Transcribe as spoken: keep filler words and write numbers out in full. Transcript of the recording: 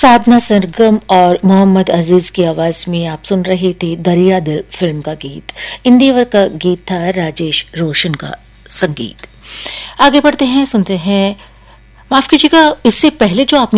साधना सरगम और मोहम्मद अजीज की आवाज में आप सुन रहे थे दरिया दिल फिल्म का गीत। इंदिवर का गीत था, राजेश रोशन का संगीत। आगे बढ़ते हैं, सुनते हैं, माफ कीजिएगा, इससे पहले जो आपने